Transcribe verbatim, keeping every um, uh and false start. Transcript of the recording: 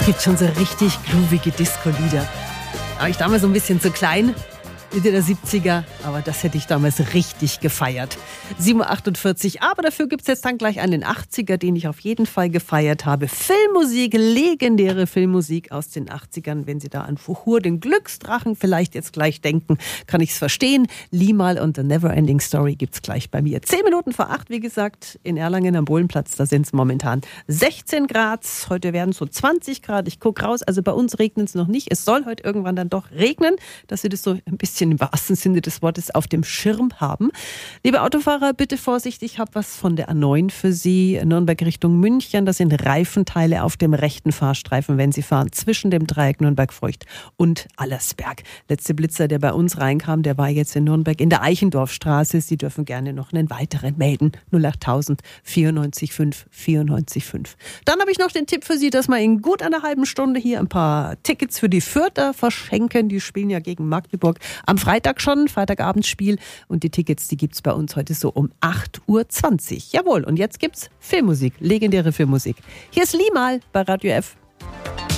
gibt schon so richtig groovige Disco-Lieder. Da war ich damals so ein bisschen zu klein, Mitte der siebziger, aber das hätte ich damals richtig gefeiert. sieben Uhr achtundvierzig, aber dafür gibt es jetzt dann gleich einen achtziger, den ich auf jeden Fall gefeiert habe. Filmmusik, legendäre Filmmusik aus den achtzigern. Wenn Sie da an Fuchur, den Glücksdrachen vielleicht jetzt gleich denken, kann ich es verstehen. Limal und The Neverending Story gibt es gleich bei mir. Zehn Minuten vor acht, wie gesagt, in Erlangen am Bohlenplatz, da sind es momentan sechzehn Grad. Heute werden es so zwanzig Grad. Ich gucke raus, also bei uns regnet es noch nicht. Es soll heute irgendwann dann doch regnen, dass Sie das so ein bisschen im wahrsten Sinne des Wortes auf dem Schirm haben. Liebe Autofahrer, bitte Vorsicht, ich habe was von der A neun für Sie. Nürnberg Richtung München, das sind Reifenteile auf dem rechten Fahrstreifen, wenn Sie fahren, zwischen dem Dreieck Nürnberg-Feucht und Allersberg. Letzte Blitzer, der bei uns reinkam, der war jetzt in Nürnberg in der Eichendorfstraße. Sie dürfen gerne noch einen weiteren melden. null achttausend vierundneunzig fünf vierundneunzig fünf. Dann habe ich noch den Tipp für Sie, dass wir in gut einer halben Stunde hier ein paar Tickets für die Fürther verschenken. Die spielen ja gegen Magdeburg am Freitag schon, Freitagabendspiel. Und die Tickets, die gibt's bei uns heute so um acht Uhr zwanzig. Jawohl, und jetzt gibt's Filmmusik, legendäre Filmmusik. Hier ist Limal bei Radio F.